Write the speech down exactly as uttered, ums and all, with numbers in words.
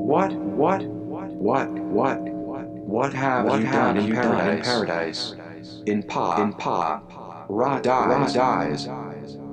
What, what, what, what, what have What you have done in you done in paradise? paradise? In Pa, In Pa, Ra Ra dies, dies.